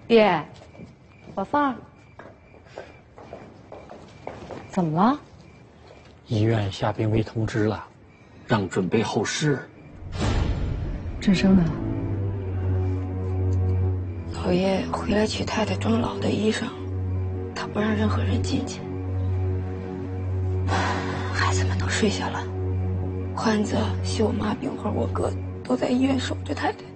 爹，老范儿，怎么了？ 医院下病危通知了，让准备后事。 郑生呢？ 老爷回来取太太装老的衣裳，他不让任何人进去。孩子们都睡下了，宽子、秀妈、炳辉、我哥都在医院守着太太。